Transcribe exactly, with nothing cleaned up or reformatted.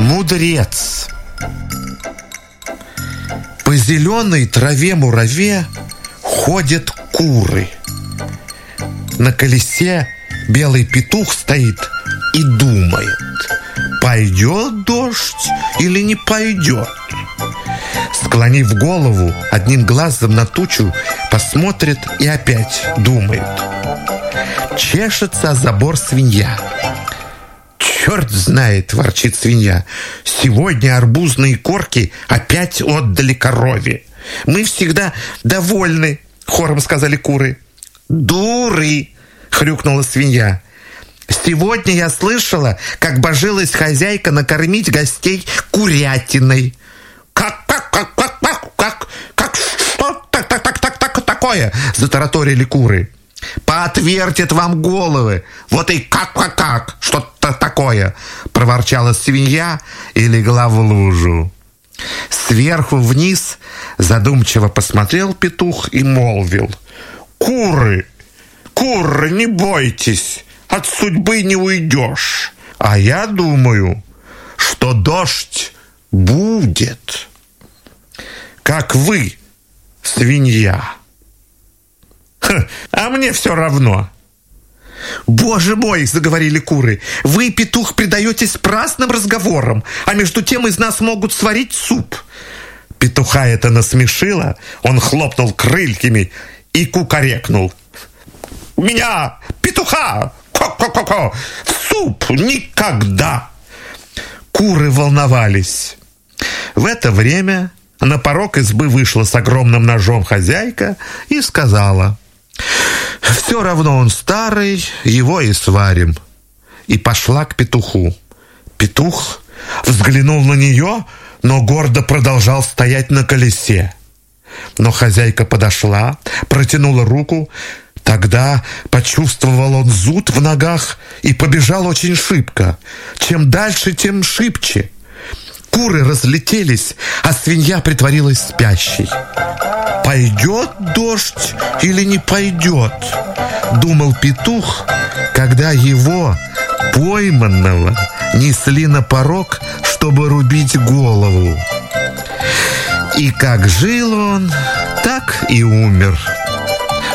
Мудрец. По зеленой траве-мураве ходят куры. На колесе белый петух стоит и думает, пойдет дождь или не пойдет. Склонив голову, одним глазом на тучу посмотрит и опять думает. Чешется о забор свинья. «Черт знает, — ворчит свинья, — сегодня арбузные корки опять отдали корове. Мы всегда довольны, — хором сказали куры. «Дуры! — хрюкнула свинья. Сегодня я слышала, как божилась хозяйка накормить гостей курятиной». «Как, как, как, как, как, как, как, что так, так, так, так, так, такое?» — затараторили куры. «Поотвертят вам головы! Вот и как-как-как! Что-то такое!» — проворчала свинья и легла в лужу. Сверху вниз задумчиво посмотрел петух и молвил. «Куры, куры, не бойтесь, от судьбы не уйдешь. А я думаю, что дождь будет. Как вы, свинья». «Ха, а мне все равно». «Боже мой, — заговорили куры, — вы, петух, предаетесь праздным разговорам, а между тем из нас могут сварить суп». Петуха это насмешило, он хлопнул крыльями и кукарекнул. «Меня, петуха, ко-ко-ко-ко, в суп никогда!» Куры волновались. В это время на порог избы вышла с огромным ножом хозяйка и сказала: «Все равно он старый, его и сварим». И пошла к петуху. Петух взглянул на нее, но гордо продолжал стоять на колесе. Но хозяйка подошла, протянула руку. Тогда почувствовал он зуд в ногах и побежал очень шибко. Чем дальше, тем шибче. Куры разлетелись, а свинья притворилась спящей. «Пойдет дождь или не пойдет?» — думал петух, когда его, пойманного, несли на порог, чтобы рубить голову. И как жил он, так и умер.